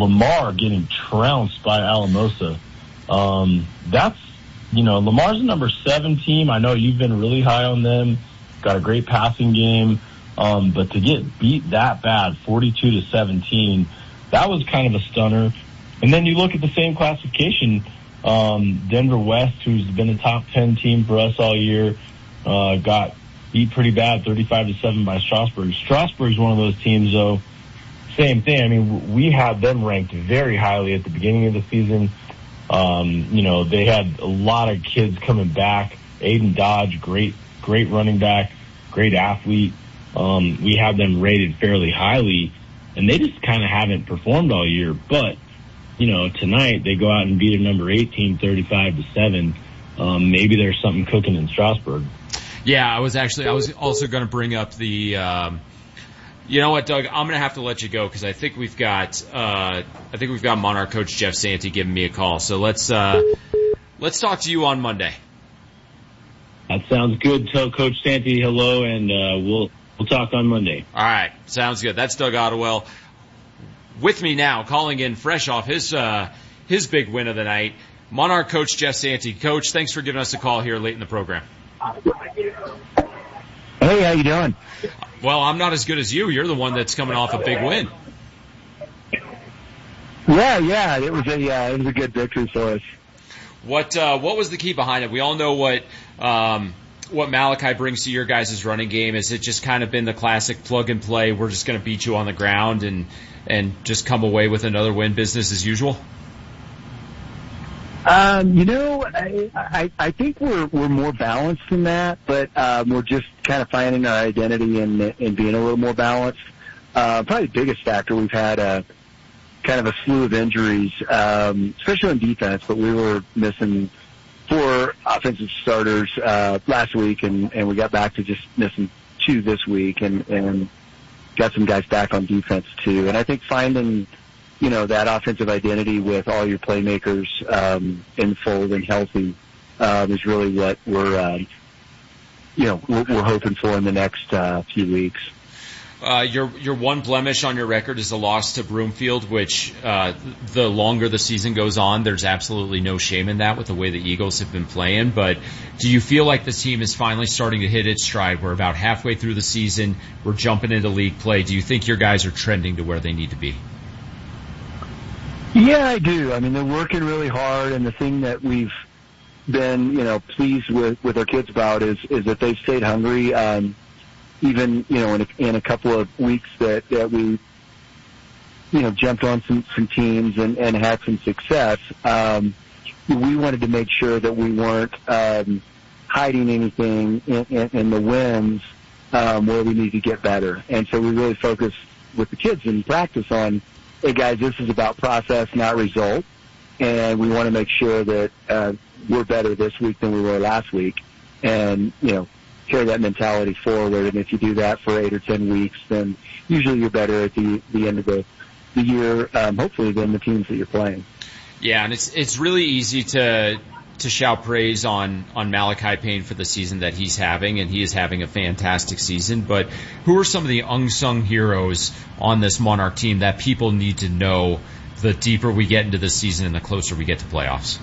Lamar getting trounced by Alamosa. Lamar's the number 7 team. I know you've been really high on them. Got a great passing game. But to get beat that bad, 42-17, that was kind of a stunner. And then you look at the same classification, Denver West, who's been a top 10 team for us all year, got beat pretty bad, 35-7 by Strasburg. Strasburg's one of those teams, though, same thing. I mean, we had them ranked very highly at the beginning of the season. They had a lot of kids coming back. Aiden Dodge, great running back, great athlete. We had them rated fairly highly, and they just kind of haven't performed all year. But, tonight they go out and beat a number 18, 35-7. Maybe there's something cooking in Strasburg. Yeah, I was also going to bring up the, you know what, Doug, I'm going to have to let you go because I think we've got Monarch coach Jeff Santee giving me a call. So let's talk to you on Monday. That sounds good. Tell Coach Santee hello, and we'll talk on Monday. All right, sounds good. That's Doug Ottewell with me now, calling in fresh off his big win of the night. Monarch coach Jeff Santee. Coach, thanks for giving us a call here late in the program. Hey, how you doing? Well, I'm not as good as you. You're the one that's coming off a big win. Yeah, it was a good victory for us. What was the key behind it? We all know what Malachi brings to your guys' running game. Is it just kind of been the classic plug and play? We're just going to beat you on the ground and just come away with another win, business as usual? I think we're more balanced than that, but we're just kind of finding our identity in being a little more balanced. Probably the biggest factor, we've had kind of a slew of injuries, especially on defense, but we were missing 4 offensive starters last week, and we got back to just missing 2 this week, and got some guys back on defense too. And I think finding that offensive identity with all your playmakers in fold and healthy is really what we're hoping for in the next few weeks. Your one blemish on your record is the loss to Broomfield, which the longer the season goes on, there's absolutely no shame in that with the way the Eagles have been playing. But do you feel like the team is finally starting to hit its stride? We're about halfway through the season. We're jumping into league play. Do you think your guys are trending to where they need to be? Yeah, I do. I mean, they're working really hard, and the thing that we've been, pleased with our kids about is that they've stayed hungry. Even, in a couple of weeks that we, jumped on some teams and had some success, we wanted to make sure that we weren't hiding anything in the wins where we need to get better. And so we really focused with the kids in practice on, hey guys, this is about process, not result, and we want to make sure that we're better this week than we were last week, and carry that mentality forward. And if you do that for 8 or 10 weeks, then usually you're better at the end of the year, hopefully, than the teams that you're playing. Yeah, and it's really easy to shout praise on Malachi Payne for the season that he's having, and he is having a fantastic season. But who are some of the unsung heroes on this Monarch team that people need to know the deeper we get into the season and the closer we get to playoffs?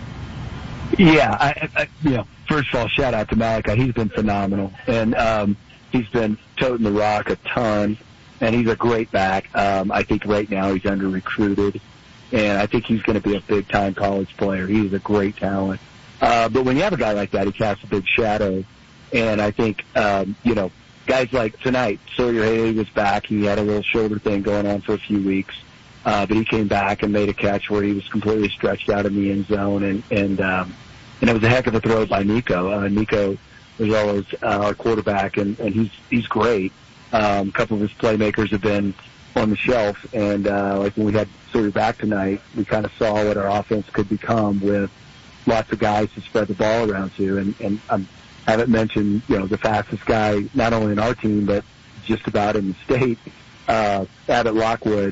Yeah, first of all, shout out to Malachi. He's been phenomenal, and he's been toting the rock a ton, and he's a great back. I think right now he's under-recruited, and I think he's going to be a big-time college player. He's a great talent. But when you have a guy like that, he casts a big shadow, and I think, guys like tonight, Sawyer Haley was back. He had a little shoulder thing going on for a few weeks, but he came back and made a catch where he was completely stretched out in the end zone, and it was a heck of a throw by Nico. Nico was always our quarterback, and he's great. A couple of his playmakers have been on the shelf, and like when we had Sawyer back tonight, we kind of saw what our offense could become with lots of guys to spread the ball around to. And I haven't mentioned, the fastest guy, not only in our team, but just about in the state, Abbott Lockwood,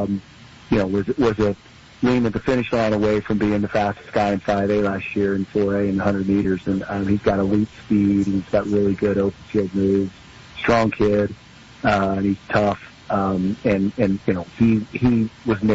was a lean at the finish line away from being the fastest guy in 5A last year in 4A and 100 meters. And he's got elite speed. He's got really good open field moves. Strong kid, and he's tough. And he was